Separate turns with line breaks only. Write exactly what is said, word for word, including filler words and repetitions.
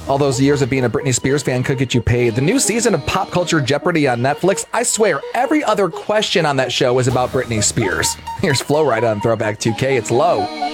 All those years of being a Britney Spears fan could get you paid. The new season of Pop Culture Jeopardy on Netflix, I swear, every other question on that show is about Britney Spears. Here's Flo Rida on Throwback two K. It's low.